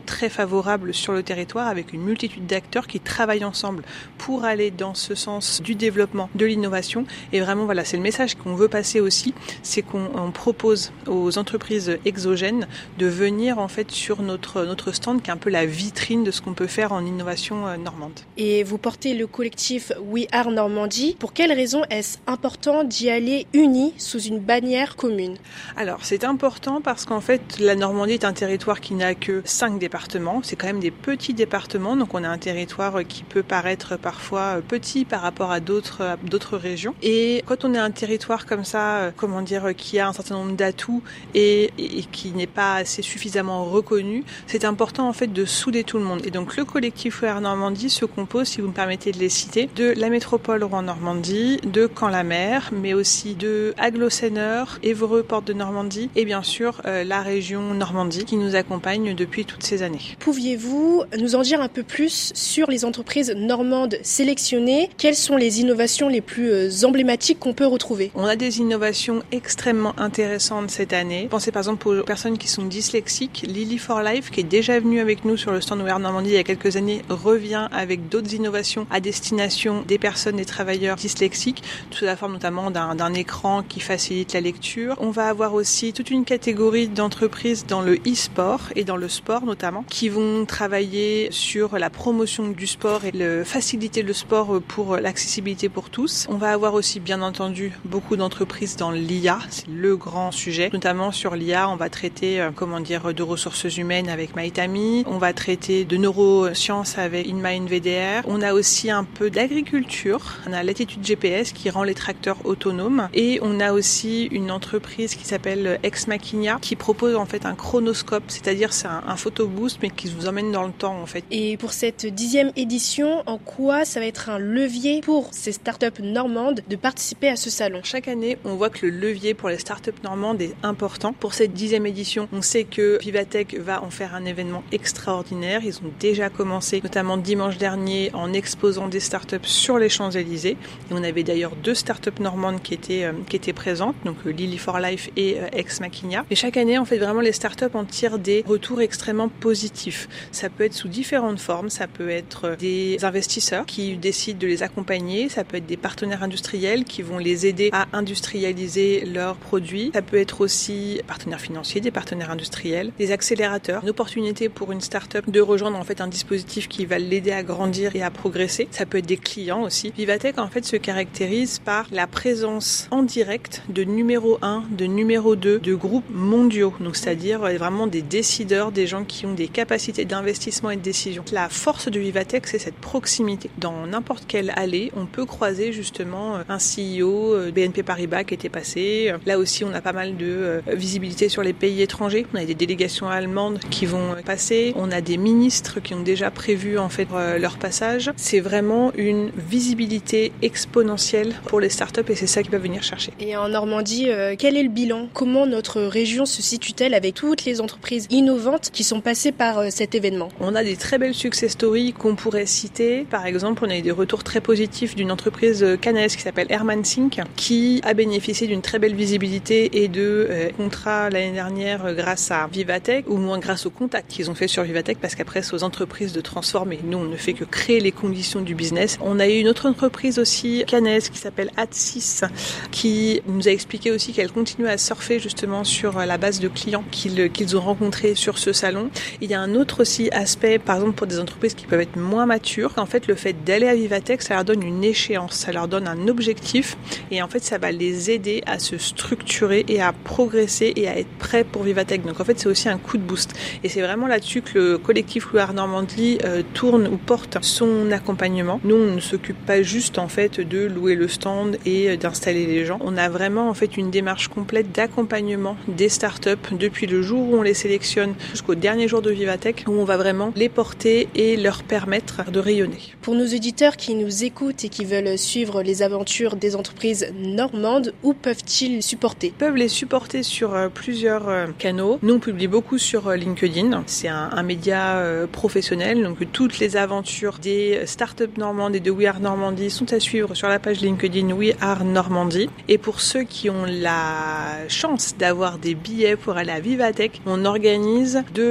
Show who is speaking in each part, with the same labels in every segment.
Speaker 1: très favorable sur le territoire avec une multitude d'acteurs qui travaillent ensemble pour aller dans ce sens du développement, de l'innovation. Et vraiment, voilà, c'est le message qu'on veut passer aussi, c'est qu'on propose aux entreprises exogènes de venir en fait sur notre stand qui est un peu la vitrine de ce qu'on peut faire en innovation normande.
Speaker 2: Et vous portez le collectif We Are Normandie. Pour quelles raisons est-ce important d'y aller unis sous une bannière commune ?
Speaker 1: Alors, c'est important parce qu'en fait, la Normandie est un territoire qui n'a que 5 départements. C'est quand même des petits départements, donc on a un territoire qui peut paraître parfois petit par rapport à d'autres régions. Et quand on est un territoire comme ça, qui a un certain nombre d'atouts et qui n'est pas assez suffisamment reconnu, c'est important en fait de souder tout le monde. Et donc le collectif We Are Normandie se compose, si vous me permettez de les citer, de la métropole Rouen-Normandie, de Caen-la-Mer, mais aussi de Aglo-Seineur, Évreux, Porte de Normandie et bien sûr la région Normandie qui nous accompagne depuis toutes ces années.
Speaker 2: Pouviez-vous nous en dire un peu plus sur les entreprises normandes sélectionnées ? Quelles sont les innovations les plus emblématiques qu'on peut retrouver ?
Speaker 1: On a des innovations extrêmement intéressantes cette année. Pensez par exemple aux personnes qui sont dyslexiques. Lily for Life, qui est déjà venue avec nous sur le stand We Are Normandie il y a quelques années, revient avec d'autres innovations à destination des personnes, des travailleurs dyslexiques, sous la forme notamment d'un écran qui facilite la lecture. On va avoir aussi toute une catégorie d'entreprises dans le e-sport et dans le sport notamment, qui vont travailler sur la promotion du sport et faciliter le sport pour l'accessibilité pour tous. On va avoir aussi bien entendu beaucoup d'entreprises dans l'IA, c'est le grand sujet. Notamment sur l'IA, on va traiter de ressources humaines avec Maitami, on va traiter de neurosciences avec InMind VDR. On a aussi un peu d'agriculture, on a Latitude GPS qui rend les tracteurs autonomes et on a aussi une entreprise qui s'appelle Ex Machina qui propose en fait un chronoscope, c'est-à-dire c'est un photoboost mais qui vous emmène dans le temps en fait.
Speaker 2: Et pour cette 10e édition, en quoi ça va être un levier pour ces startups normandes de participer à ce salon ?
Speaker 1: Chaque année, on voit que le levier pour les startups normandes est important. Pour cette 10e édition, on sait que Vivatech va en faire un événement extraordinaire. Ils ont déjà commencé, notamment dimanche dernier, en exposant des startups sur les Champs-Élysées. Et on avait d'ailleurs 2 startups normandes qui étaient présentes, donc Lily for Life et Ex Machina. Et chaque année, en fait, vraiment, les startups en tirent des retours extrêmement positifs. Ça peut être sous différentes formes. Ça peut être des investisseurs qui décident de les accompagner. Ça peut être des partenaires industriels qui vont les aider à industrialiser leurs produits. Ça peut être aussi des partenaires financiers, des partenaires industriels, des accélérateurs, une opportunité pour une start-up de rejoindre en fait un dispositif qui va l'aider à grandir et à progresser. Ça peut être des clients aussi. Vivatech en fait se caractérise par la présence en direct de numéro 1, de numéro 2, de groupes mondiaux. Donc c'est-à-dire vraiment des décideurs, des gens qui ont des capacités d'investissement et de décision. La force de Vivatech, c'est cette proximité. Dans n'importe quelle allée, on peut croiser justement un CEO, BNP Paribas qui était passé. Là aussi, on a pas mal de visibilité sur les pays étrangers. On a des délégations allemandes qui vont passer. On a des ministres qui ont déjà prévu en fait leur passage. C'est vraiment une visibilité exponentielle pour les startups et c'est ça qu'ils peuvent venir chercher.
Speaker 2: Et en Normandie, quel est le bilan ? Comment notre région se situe-t-elle avec toutes les entreprises innovantes qui sont passées par cet événement ?
Speaker 1: On a des très belles success stories qu'on pourrait citer. Par exemple, on a eu des retours très positifs d'une entreprise canaise qui s'appelle Herman Sync, qui a bénéficié d'une très belle visibilité et de contrats l'année dernière grâce à Vivatech, ou moins grâce aux contacts qu'ils ont fait sur Vivatech, parce qu'après c'est aux entreprises de transformer. Nous, on ne fait que créer les conditions du business. On a eu une autre entreprise aussi canaise qui s'appelle Ad6, qui nous a expliqué aussi qu'elle continuait à surfer justement sur la base de clients qu'ils ont rencontrés sur ce salon. Il y a un autre aussi aspect, par exemple pour des entreprises qui peuvent être moins matures, en fait le fait d'aller à Vivatech, ça leur donne une échéance, ça leur donne un objectif et en fait ça va les aider à se structurer et à progresser et à être prêts pour Vivatech. Donc en fait c'est aussi un coup de boost et c'est vraiment là-dessus que le collectif We Are Normandie tourne ou porte son accompagnement. Nous on ne s'occupe pas juste en fait de louer le stand et d'installer les gens. On a vraiment en fait une démarche complète d'accompagnement des startups depuis le jour où on les sélectionne jusqu'au dernier jour de Vivatech où on va vraiment les porter et leur permettre de rayonner.
Speaker 2: Pour nos auditeurs qui nous écoutent et qui veulent suivre les aventures des entreprises normandes, où peuvent-ils supporter ?
Speaker 1: Ils peuvent les supporter sur plusieurs canaux. Nous, on publie beaucoup sur LinkedIn. C'est un média professionnel, donc toutes les aventures des startups normandes et de We Are Normandie sont à suivre sur la page LinkedIn We Are Normandie. Et pour ceux qui ont la chance d'avoir des billets pour aller à Vivatech, on organise 2 apéros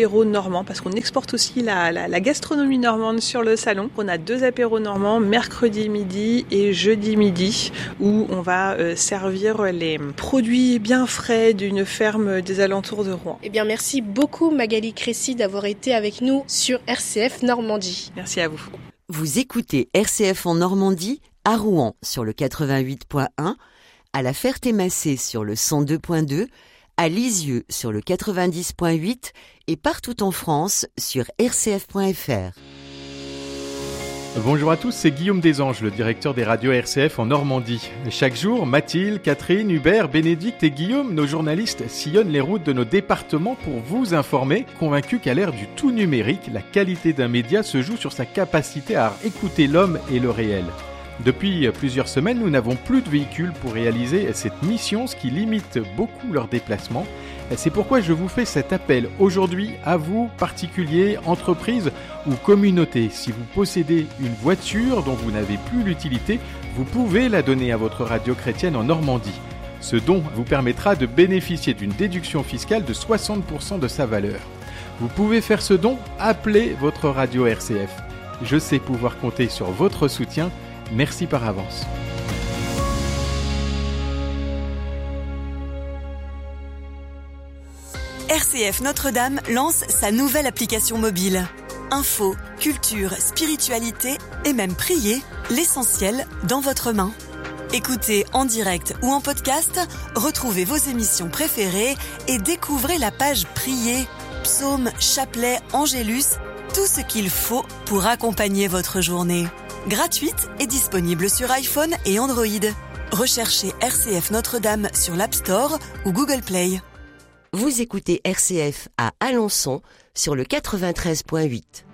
Speaker 1: apéros normands, parce qu'on exporte aussi la gastronomie normande sur le salon. On a 2 apéros normands, mercredi midi et jeudi midi, où on va servir les produits bien frais d'une ferme des alentours de Rouen.
Speaker 2: Eh bien, merci beaucoup Magali Crécy d'avoir été avec nous sur RCF Normandie.
Speaker 1: Merci à vous.
Speaker 3: Vous écoutez RCF en Normandie, à Rouen sur le 88.1, à la Ferté-Massé sur le 102.2, à Lisieux sur le 90.8 et partout en France sur rcf.fr.
Speaker 4: Bonjour à tous, c'est Guillaume Desanges, le directeur des radios RCF en Normandie. Chaque jour, Mathilde, Catherine, Hubert, Bénédicte et Guillaume, nos journalistes, sillonnent les routes de nos départements pour vous informer, convaincus qu'à l'ère du tout numérique, la qualité d'un média se joue sur sa capacité à écouter l'homme et le réel. Depuis plusieurs semaines, nous n'avons plus de véhicules pour réaliser cette mission, ce qui limite beaucoup leurs déplacements. C'est pourquoi je vous fais cet appel aujourd'hui à vous, particuliers, entreprises ou communautés. Si vous possédez une voiture dont vous n'avez plus l'utilité, vous pouvez la donner à votre radio chrétienne en Normandie. Ce don vous permettra de bénéficier d'une déduction fiscale de 60% de sa valeur. Vous pouvez faire ce don, appelez votre radio RCF. Je sais pouvoir compter sur votre soutien. Merci par avance.
Speaker 5: RCF Notre-Dame lance sa nouvelle application mobile. Info, culture, spiritualité et même prier, l'essentiel dans votre main. Écoutez en direct ou en podcast, retrouvez vos émissions préférées et découvrez la page Prier, psaumes, chapelets, angélus, tout ce qu'il faut pour accompagner votre journée. Gratuite et disponible sur iPhone et Android. Recherchez RCF Notre-Dame sur l'App Store ou Google Play.
Speaker 3: Vous écoutez RCF à Alençon sur le 93.8.